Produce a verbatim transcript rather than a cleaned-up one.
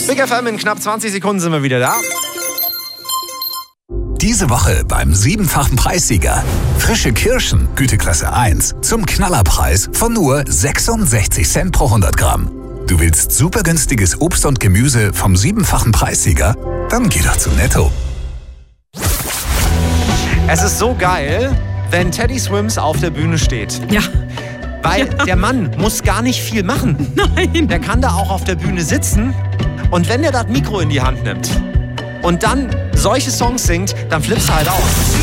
Big F M, in knapp zwanzig Sekunden sind wir wieder da. Diese Woche beim siebenfachen Preissieger. Frische Kirschen, Güteklasse eins, zum Knallerpreis von nur sechsundsechzig Cent pro hundert Gramm. Du willst super günstiges Obst und Gemüse vom siebenfachen Preissieger? Dann geh doch zu Netto. Es ist so geil, wenn Teddy Swims auf der Bühne steht. Ja. Weil ja. der Mann muss gar nicht viel machen. Nein. Der kann da auch auf der Bühne sitzen und wenn der das Mikro in die Hand nimmt und dann solche Songs singt, dann flippst du halt aus.